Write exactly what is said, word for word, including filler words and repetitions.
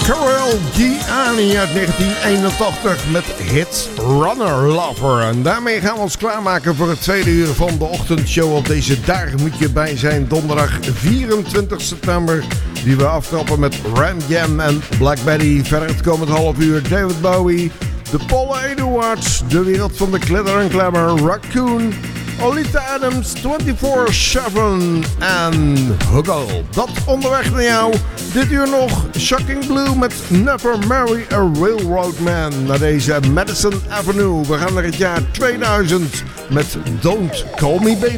Carol Gianni uit negentien eenentachtig met Hits Runner Lover. En daarmee gaan we ons klaarmaken voor het tweede uur van de ochtendshow. Op deze dag moet je bij zijn, donderdag vierentwintig september. Die we aftrappen met Ram Jam en Black Betty. Verder het komend half uur David Bowie, de Paul Eduards, de wereld van de glitter en glamour, Raccoon, Olita Adams, vierentwintig zeven en Huggle. Dat onderweg naar jou. Dit uur nog Shocking Blue met Never Marry a Railroad Man. Naar deze Madison Avenue. We gaan naar het jaar tweeduizend met Don't Call Me Baby.